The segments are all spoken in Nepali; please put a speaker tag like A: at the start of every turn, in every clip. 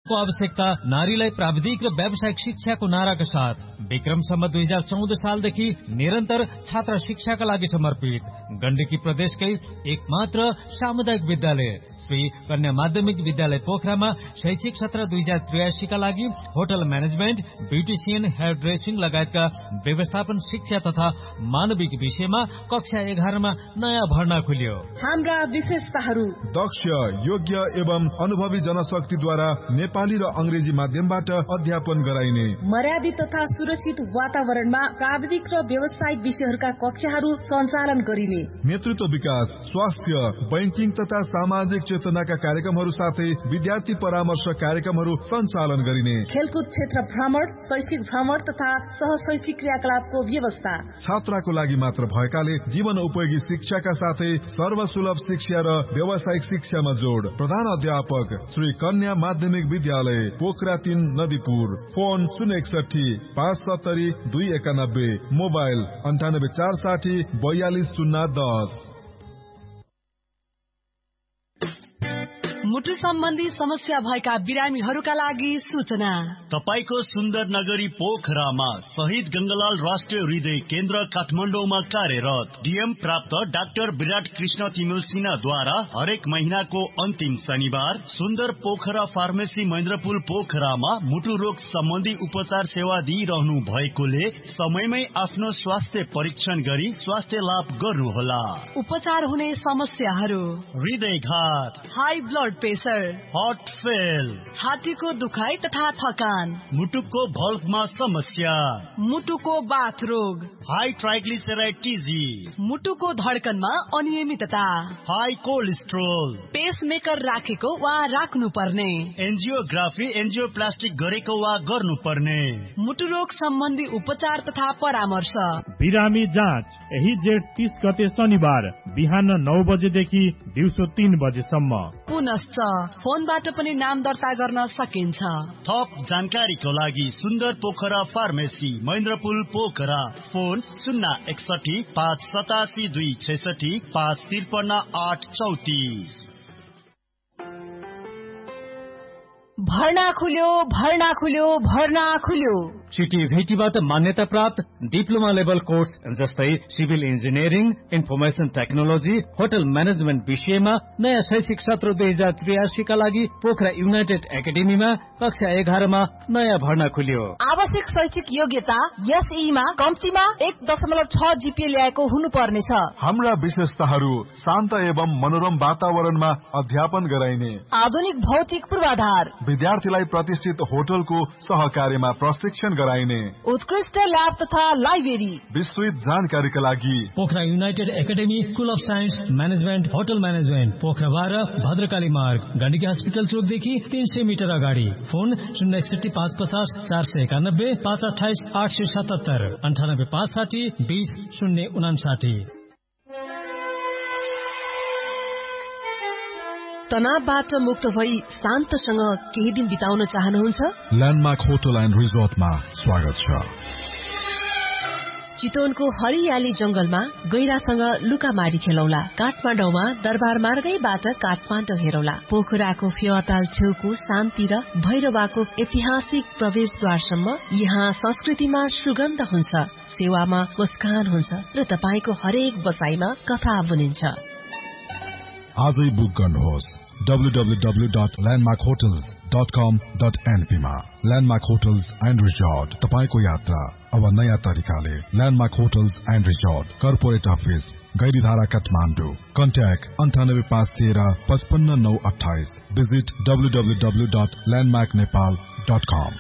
A: को आवश्यकता नारीलाई प्राविधिक र व्यावसायिक शिक्षाको नाराका साथ विक्रमसम्म 2014 सालदेखि निरन्तर छात्र शिक्षाका लागि समर्पित गण्डकी प्रदेशकै एकमात्र सामुदायिक विद्यालय श्री कन्या माध्यमिक विद्यालय पोखरामा शैक्षिक सत्र 2083 का लागि hotel management, beautician, hair dressing लगायतका व्यवस्थापन शिक्षा तथा मानविक विषयमा कक्षा 11 मा नयाँ भर्ना खुल्यो।
B: हाम्रा विशेषताहरू:
C: दक्ष, योग्य एवं अनुभवी जनशक्तिद्वारा नेपाली र अंग्रेजी माध्यमबाट अध्यापन गराइने,
B: मर्यादित तथा सुरक्षित वातावरणमा प्राविधिक र व्यावसायिक विषयहरूका कक्षाहरू सञ्चालन गरिने,
C: नेतृत्व विकास, स्वास्थ्य, बैंकिङ तथा सामाजिक चेतनाका कार्यक्रमहरू साथै विद्यार्थी परामर्श कार्यक्रमहरू सञ्चालन गरिने,
B: खेलकुद क्षेत्र भ्रमण, शैक्षिक भ्रमण तथा सहशैक्षिक क्रियाकलापको व्यवस्था,
C: छात्राको लागि मात्र भएकाले जीवन उपयोगी शिक्षाका साथै सर्वसुलभ शिक्षा र व्यावसायिक शिक्षामा जोड। प्रधान अध्यापक श्री कन्या माध्यमिक विद्यालय पोखरा 3 नदीपुर। Phone 061-570-291, mobile 98-460-42-010।
B: मुटु सम्बन्धी समस्या भएका बिरामीहरूका लागि सूचना।
D: तपाईको सुन्दर नगरी पोखरामा शहीद गंगालाल राष्ट्रिय हृदय केन्द्र काठमाडौँमा कार्यरत डीएम प्राप्त डाक्टर विराट कृष्ण तिमिल सिन्हाद्वारा हरेक महिनाको अन्तिम शनिबार सुन्दर पोखरा फार्मेसी महेन्द्रपुल पोखरामा मुटु रोग सम्बन्धी उपचार सेवा दिइरहनु भएकोले समयमै आफ्नो स्वास्थ्य परीक्षण गरी स्वास्थ्य लाभ गर्नुहोला।
B: उपचार हुने समस्याहरू:
D: हृदयघात,
B: high blood pressure,
D: heart fail,
B: छातीको दुखाइ तथा थकान,
D: मुटुको भल्भमा समस्या,
B: मुटुको बाथ रोग,
D: हाई ट्राइग्लिसराइड टिजी,
B: मुटुको धड्कनमा अनियमितता,
D: हाई कोलेस्ट्रोल,
B: पेसमेकर राखेको वा राख्नु पर्ने,
D: एन्जियोग्राफी एन्जियोप्लास्टिक गरेको वा गर्नुपर्ने,
B: मुटु रोग सम्बन्धी उपचार तथा परामर्श।
E: बिरामी जाँच यही जेठ 30 गते शनिबार बिहान 9 बजेदेखि दिउँसो 3 बजेसम्म।
B: पुनश्च फोनबाट पनि नाम दर्ता गर्न सकिन्छ।
D: थप जानकारीको लागि सुन्दर पोखरा फार्मेसी महेन्द्रपुल पोखरा। फोन 061-587-266-553-834।
B: भर्ना खुल्यो, भर्ना खुल्यो, भर्ना खुल्यो।
A: सिटी भेटीबाट मान्यता प्राप्त डिप्लोमा लेभल कोर्स जस्तै civil engineering, information technology, hotel management विषयमा नयाँ शैक्षिक सत्र 2083 का लागि पोखरा युनाइटेड एकाडेमीमा कक्षा 11 मा नयाँ भर्ना खुल्यो।
B: आवश्यक शैक्षिक योग्यता एसई मा कम्तीमा 1.6 जीपीए ल्याएको हुनुपर्नेछ।
C: हाम्रा विशेषताहरू: शान्त एवं मनोरम वातावरणमा अध्यापन गराइने,
B: आधुनिक भौतिक पूर्वाधार,
C: विद्यार्थीलाई प्रतिष्ठित होटलको सहकार्यमा प्रशिक्षण गराइने,
B: उत्कृष्ट ल्याब तथा लाइब्रेरी।
C: विस्तृत जानकारीका लागि
A: Pokhara United academy, school of science management, hotel management, Pokhara 12 Bhadrakali मार्ग, गण्डकी हस्पिटल चोकदेखि 300 मिटर अगाडि। फोन 061-550-491, 528-877, 98-560-20-059। तनावबाट मुक्त भई शान्तसँग केही दिन बिताउन चाहनुहुन्छ?
C: ल्यान्डमार्क होटल एन्ड रिजोर्टमा स्वागत छ।
B: चितवनको हरियाली जंगलमा गैरासँग लुकामारी खेलौला। काठमाडौँमा दरबार मार्गैबाट काठमाडौँ हेरौला। पोखराको फेवाताल छेउको शान्ति र भैरवाको ऐतिहासिक प्रवेशद्वारसम्म यहाँ संस्कृतिमा सुगन्ध हुन्छ, सेवामा मुस्कान हुन्छ र तपाईको हरेक बसाइमा कथा बुनिन्छ।
C: आजै बुक गर्नुहोस् www.landmarkhotel.com.np मा। ल्यान्डमार्क होटल्स एन्ड रिजोर्ट, तपाईको यात्रा अब नयाँ तरिकाले। Landmark hotels and resort, corporate office, Gairidhara, Kathmandu. Contact 98-513-55-928। Visit www.landmarknepal.com।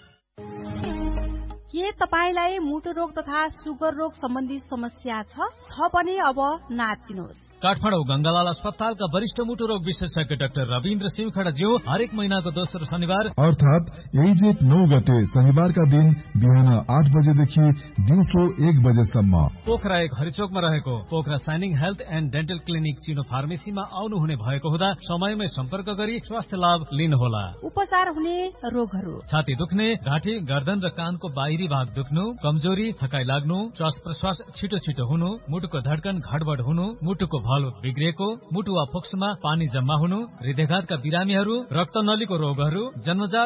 F: के तपाईलाई मुटु रोग तथा सुगर रोग सम्बन्धी समस्या छ भने अब नातिनुहोस्।
A: काठमाडौँ गंगालाल अस्पतालका वरिष्ठ मुटु रोग विशेषज्ञ डाक्टर रविन्द्र सिंहखडाज्यू हरेक महिनाको दोस्रो शनिबार
C: अर्थात यही जेठ 9 गते शनिबारका दिन बिहान 8 बजेदेखि दिउँसो 1 बजेसम्म
A: पोखरा 1 हरिचोकमा रहेको Pokhara shining health and dental clinic चिनो फार्मेसीमा आउनुहुने भएको हुँदा समयमै सम्पर्क गरी स्वास्थ्य लाभ लिनुहोला।
F: उपचार हुने रोगहरू:
A: छाती दुख्ने, घाँटी, गर्दन र कानको बाहिरी भाग दुख्नु, कमजोरी, थकाइ लाग्नु, श्वास प्रश्वास छिटो छिटो हुनु, मुटुको धड्कन घडबड हुनु, मुटुको भल्भ बिग्रिएको, मुटु वा फोक्सोमा पानी जम्मा हुनु, हृदयघातका बिरामीहरू, रक्तनलीको रोगहरू, जन्मजात